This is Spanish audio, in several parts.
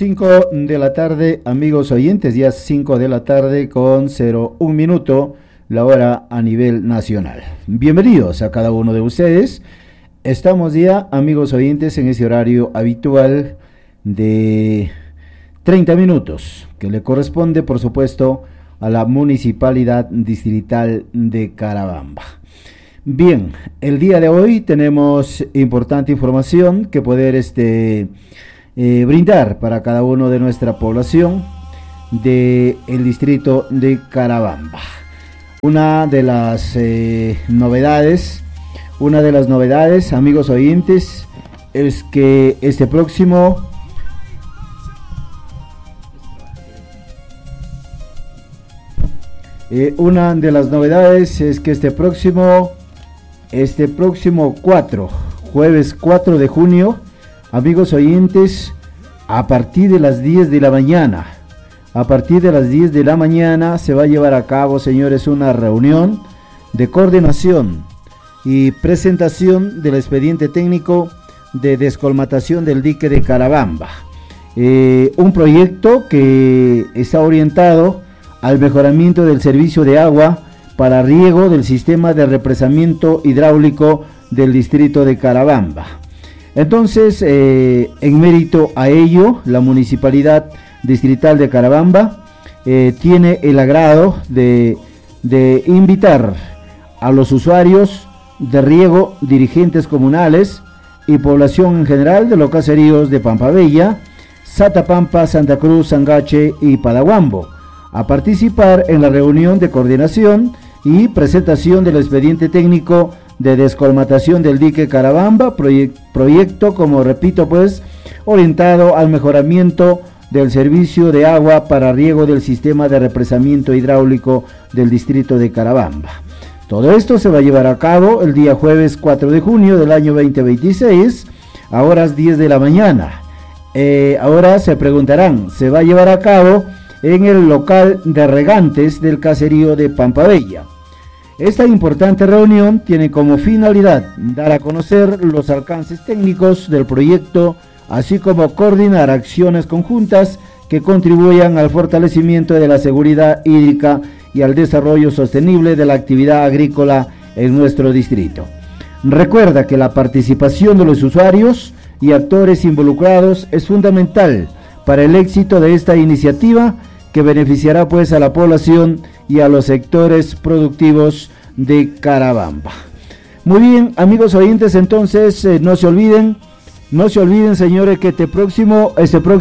5 de la tarde, amigos oyentes, ya 5 de la tarde con 01 minuto, la hora a nivel nacional. Bienvenidos a cada uno de ustedes. Estamos ya, amigos oyentes, en ese horario habitual de 30 minutos, que le corresponde, por supuesto, a la Municipalidad Distrital de Carabamba. Bien, el día de hoy tenemos importante información que poder brindar para cada uno de nuestra población del distrito de Carabamba. Una de las novedades, amigos oyentes, es que este próximo jueves 4 de junio, amigos oyentes, a partir de las 10 de la mañana, se va a llevar a cabo, señores, una reunión de coordinación y presentación del expediente técnico de descolmatación del dique de Carabamba. Un proyecto que está orientado al mejoramiento del servicio de agua para riego del sistema de represamiento hidráulico del distrito de Carabamba. Entonces, en mérito a ello, la Municipalidad Distrital de Carabamba tiene el agrado de invitar a los usuarios de riego, dirigentes comunales y población en general de los caseríos de Pampabella, Satapampa, Santa Cruz, Sangache y Padahuambo a participar en la reunión de coordinación y presentación del expediente técnico de descolmatación del dique Carabamba, proyecto, como repito, pues, orientado al mejoramiento del servicio de agua para riego del sistema de represamiento hidráulico del distrito de Carabamba. Todo esto se va a llevar a cabo el día jueves 4 de junio del año 2026, a horas 10 de la mañana. Ahora se preguntarán, se va a llevar a cabo en el local de regantes del caserío de Pampabella. Esta importante reunión tiene como finalidad dar a conocer los alcances técnicos del proyecto, así como coordinar acciones conjuntas que contribuyan al fortalecimiento de la seguridad hídrica y al desarrollo sostenible de la actividad agrícola en nuestro distrito. Recuerda que la participación de los usuarios y actores involucrados es fundamental para el éxito de esta iniciativa, que beneficiará pues a la población y a los sectores productivos de Carabamba. Muy bien, amigos oyentes, entonces no se olviden, señores, que este próximo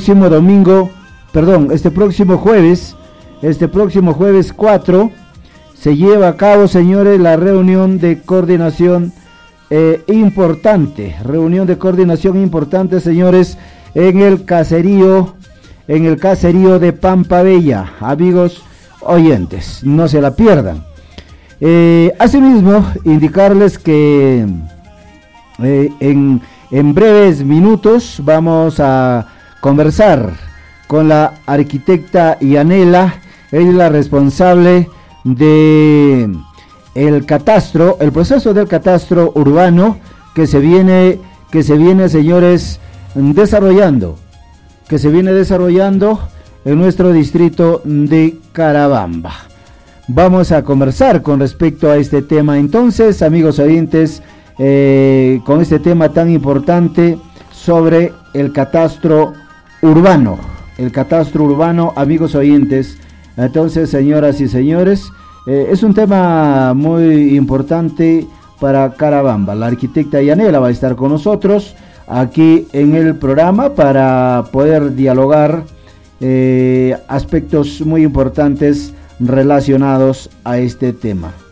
jueves 4 se lleva a cabo, señores, la reunión de coordinación importante, señores, en el caserío de Pampabella. Amigos oyentes, no se la pierdan. Asimismo, indicarles que en breves minutos vamos a conversar con la arquitecta Yanela. Ella es la responsable de el proceso del catastro urbano que se viene, señores, desarrollando en nuestro distrito de Carabamba. Vamos a conversar con respecto a este tema, entonces, amigos oyentes, con este tema tan importante sobre el catastro urbano, amigos oyentes. Entonces, señoras y señores, es un tema muy importante para Carabamba. La arquitecta Yanela va a estar con nosotros aquí en el programa para poder dialogar aspectos muy importantes relacionados a este tema.